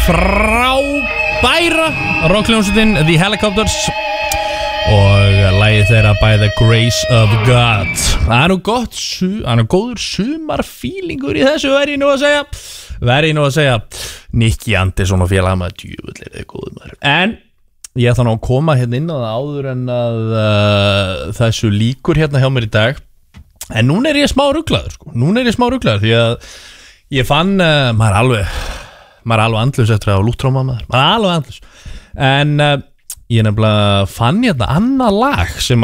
frábæra rockljónsveitin The Helicopters og lagið þeirra By the Grace of God. Það nú gott, það nú góður sumarfílingur í þessu verði nú að segja Nicky Andersson og félaga maður djúvill er góður maður. En ég ætla nú að koma hérna inn á það áður en að þessu líkur hérna hjá mér í dag. En núna er ég smá ruglaður því að ég fann maður er alveg andlaus eftir að hafa lúttróma maður er alveg andlaus. En ég nefnilega fann hérna annað lag sem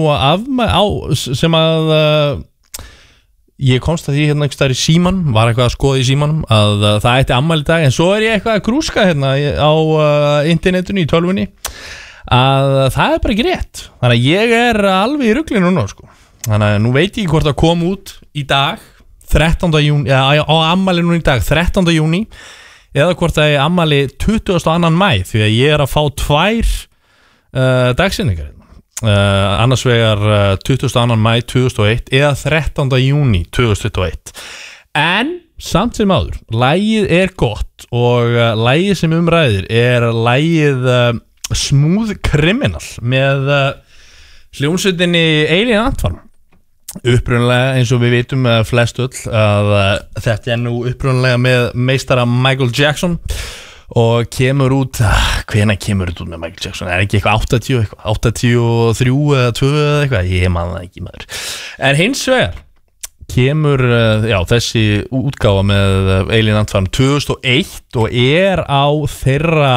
ég komst að því hérna einhvers staðar í símanum, var eitthvað að skoða í símanum að það ætti afmæli í dag, en svo er ég eitthvað að grúska hérna á internetinu í tölvunni að það er bara ekki rétt. Þannig að ég er alveg í ruglinu núna sko. Þannig að nú veit ég ekki hvort það kom út í dag 13. júni, á afmæli núna í dag 13. júni eða hvort það er afmæli 22. maí því að ég er að fá tvær dagsynningar annars vegar 22. maí 2001 eða 13. júni 2021. En samt sem áður, lagið er gott og lagið sem umræðir er lagið Smooth Criminal með hljómsveitinni Alien Ant Farm. Upprunalega eins og við vitum flest öll að þetta er nú upprunalega með meistara Michael Jackson og kemur út hvenær kemur þetta út með Michael Jackson, er ekki eitthvað 83 eða 2 eða eitthvað, ég man það ekki maður. En hins vegar kemur þessi útgáfa með Alien Ant Farm 2001 og er á þeirra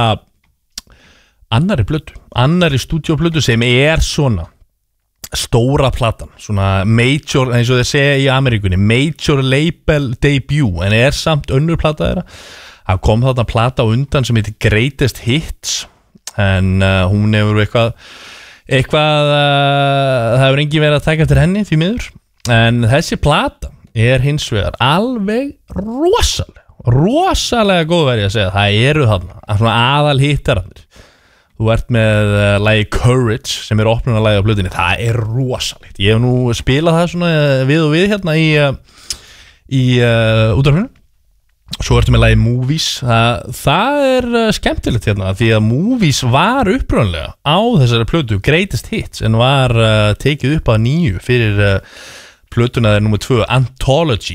annari stúdíóplötu sem er svona stóra platan, svona major, eins og þeir segja í Ameríkunni, major label debut, en er samt önnur plata þeirra. Það kom þarna plata á undan sem heitir Greatest Hits, en hún hefur eitthvað það hefur engin verið að taka eftir henni því miður, en þessi plata er hins vegar alveg rosalega góð verið að segja. Það eru þarna svona aðal hittarannir. Þú ert með lagi Courage sem er opnunarlagi á plötunni. Það er rosalegt. Ég hef nú spilað það svona við og við hérna í útvarpinu. Svo ertu með lagi Movies. Það er skemmtilegt hérna því að Movies var upprunlega á þessari plötu Greatest Hits en var tekið upp að nýju fyrir plötuna þeir nummer 2 Anthology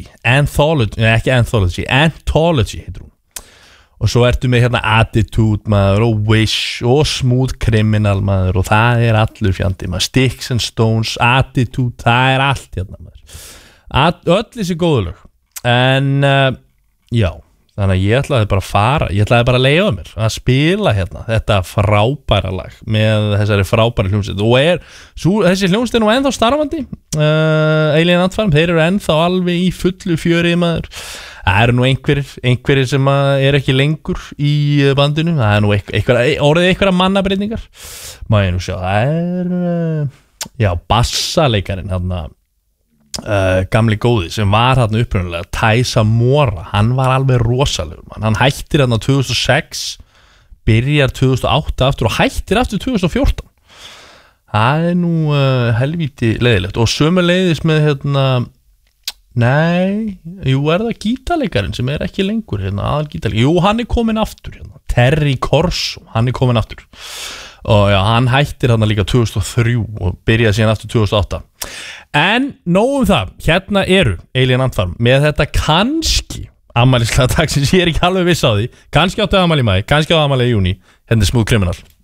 heitir hún. Og svo ertu með hérna Attitude maður og Wish og Smooth Criminal maður og það er allur fjandi maður, Sticks and Stones, Attitude, það er allt hérna maður, öll þessi góðu lög. En þannig að ég ætlaði bara að leiða mér að spila hérna þetta frábæra lag með þessari frábæra hljómsveit og þessi hljómsveit er nú ennþá starfandi. Alien Ant Farm, þeir eru ennþá alveg í fullu fjöri maður. Það eru nú einhverjir sem er ekki lengur í bandinu. Það er nú orðið einhverja mannabreytingar. Má ég nú sjá, það er bassaleikarin hérna gamli góði sem var hérna upprunalega Taisa Mora, hann var alveg rosalegur mann. Hann hættir hérna 2006 byrjar 2008 aftur og hættir aftur 2014. Það er nú helvíti leiðilegt og sömuleiðis með hérna er það gítarleikarinn sem er ekki lengur hérna, aðalgítarleikarinn, jú hann er komin aftur hérna. Terry Corso, hann er komin aftur og hann hættir hann líka 2003 og byrjaði síðan aftur 2008. En nóg það, hérna eru Alien Ant Farm með þetta kannski afmælislega dag sem ég er ekki alveg viss á því, kannski áttu afmæli í maí, kannski áttu afmæli í júní, hérna er Smooth Criminal.